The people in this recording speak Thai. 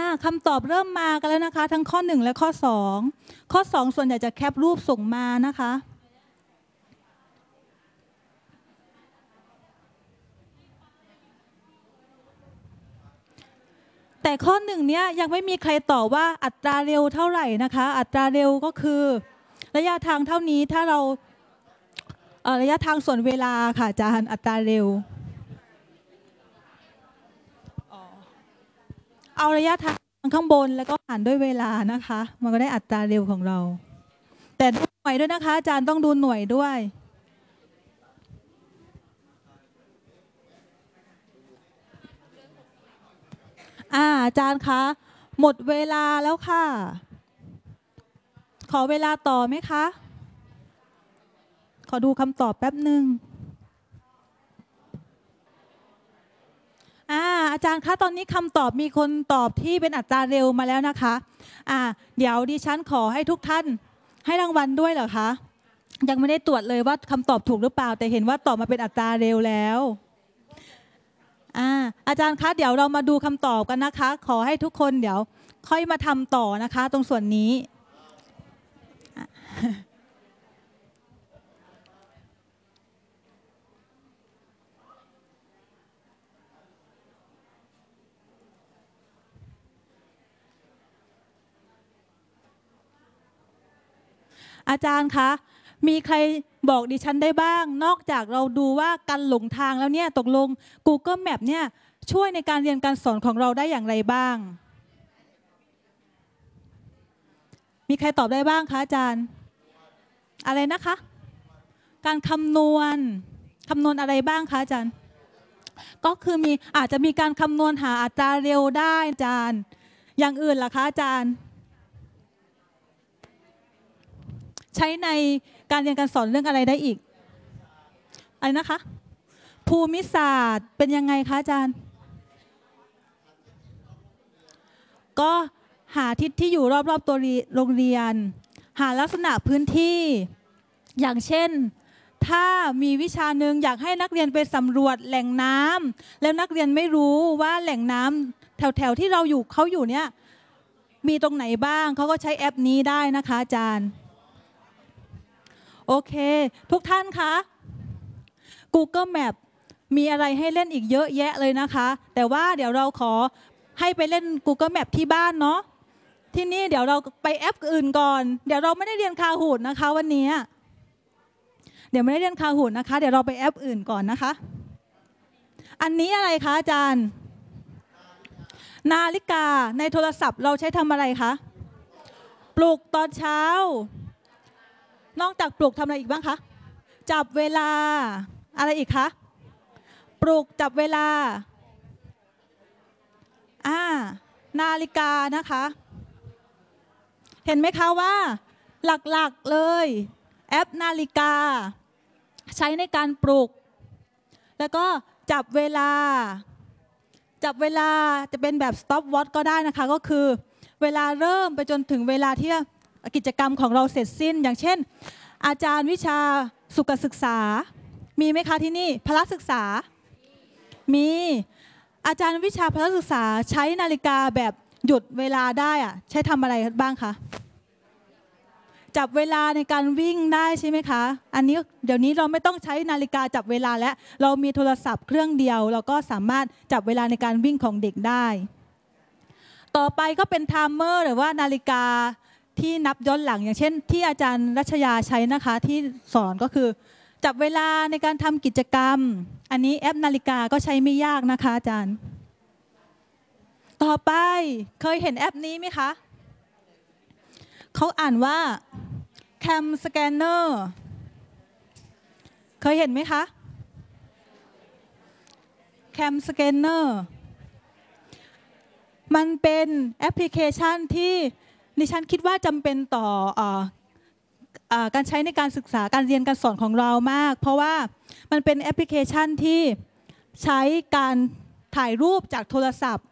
คำตอบเริ่มมากันแล้วนะคะทั้งข้อ1และข้อ2ข้อ2ส่วนใหญ่จะแคปรูปส่งมานะคะแต่ข้อ1เนี้ยยังไม่มีใครตอบว่าอัตราเร็วเท่าไหร่นะคะอัตราเร็วก็คือระยะทางเท่านี้ถ้าเราระยะทางส่วนเวลาค่ะอาจารย์อัตราเร็วเอาระยะทางข้างบนแล้วก็หารด้วยเวลานะคะมันก็ได้อัตราเร็วของเราแต่ดูหน่วยด้วยนะคะอาจารย์ต้องดูหน่วยด้วยอาจารย์คะหมดเวลาแล้วค่ะขอเวลาต่อไหมคะขอดูคำตอบแป๊บหนึ่งอาจารย์คะตอนนี้คำตอบมีคนตอบที่เป็นอัตราเร็วมาแล้วนะคะเดี๋ยวดิฉันขอให้ทุกท่านให้รางวัลด้วยเหรอคะยังไม่ได้ตรวจเลยว่าคำตอบถูกหรือเปล่าแต่เห็นว่าตอบมาเป็นอัตราเร็วแล้วอาจารย์คะเดี๋ยวเรามาดูคำตอบกันนะคะขอให้ทุกคนเดี๋ยวค่อยมาทำต่อนะคะตรงส่วนนี้อาจารย์คะมีใครบอกดิฉันได้บ้างนอกจากเราดูว่าการหลงทางแล้วเนี่ยตกลง Google Map เนี่ยช่วยในการเรียนการสอนของเราได้อย่างไรบ้างมีใครตอบได้บ้างคะอาจารย์อะไรนะคะการคำนวณอะไรบ้างคะอาจารย์ก็คืออาจจะมีการคำนวณหาอัตราเร็วได้อาจารย์อย่างอื่นล่ะคะอาจารย์ใช้ในการเรียนการสอนเรื่องอะไรได้อีกอะไรนะคะภูมิศาสตร์เป็นยังไงคะอาจารย์ก็หาทิศที่อยู่รอบๆตัวโรงเรียนหาลักษณะพื้นที่อย่างเช่นถ้ามีวิชาหนึ่งอยากให้นักเรียนไปสำรวจแหล่งน้ำแล้วนักเรียนไม่รู้ว่าแหล่งน้ำแถวๆที่เขาอยู่เนี่ยมีตรงไหนบ้างเขาก็ใช้แอปนี้ได้นะคะอาจารย์โอเคทุกท่านคะ Google Map มีอะไรให้เล่นอีกเยอะแยะเลยนะคะแต่ว่าเดี๋ยวเราขอให้ไปเล่น Google Map ที่บ้านเนาะที่นี่เดี๋ยวเราไปแอปอื่นก่อนเดี๋ยวเราไม่ได้เรียนคาฮูดนะคะวันนี้เดี๋ยวไม่ได้เรียนคาฮูดนะคะเดี๋ยวเราไปแอปอื่นก่อนนะคะอันนี้อะไรคะอาจารย์นาฬิกาในโทรศัพท์เราใช้ทำอะไรคะปลุกตอนเช้านอกจากปลุกทำอะไรอีกบ้างคะจับเวลาอะไรอีกคะปลุกจับเวลานาฬิกานะคะเห็นไหมคะว่าหลักๆเลยแอปนาฬิกาใช้ในการปลุกแล้วก็จับเวลาจะเป็นแบบ stop watch ก็ได้นะคะก็คือเวลาเริ่มไปจนถึงเวลาที่กิจกรรมของเราเสร็จสิ้นอย่างเช่นอาจารย์วิชาสุขศึกษามีไหมคะที่นี่พละศึกษามีอาจารย์วิชาพละศึกษาใช้นาฬิกาแบบหยุดเวลาได้ใช้ทำอะไรบ้างคะจับเวลาในการวิ่งได้ใช่ไหมคะอันนี้เดี๋ยวนี้เราไม่ต้องใช้นาฬิกาจับเวลาแล้วเรามีโทรศัพท์เครื่องเดียวเราก็สามารถจับเวลาในการวิ่งของเด็กได้ต่อไปก็เป็นไทม์เมอร์หรือว่านาฬิกาที่นับย้อนหลังอย่างเช่นที่อาจารย์รัชยาใช้นะคะที่สอนก็คือจับเวลาในการทำกิจกรรมอันนี้แอปนาฬิกาก็ใช้ไม่ยากนะคะอาจารย์ต่อไปเคยเห็นแอปนี้ไหมคะเขาอ่านว่า Cam Scanner เคยเห็นไหมคะ Cam Scanner มันเป็นแอปพลิเคชันที่ดิฉันคิดว่าจำเป็นต่อการใช้ในการศึกษาการเรียนการสอนของเรามากเพราะว่ามันเป็นแอปพลิเคชันที่ใช้การถ่ายรูปจากโทรศัพท์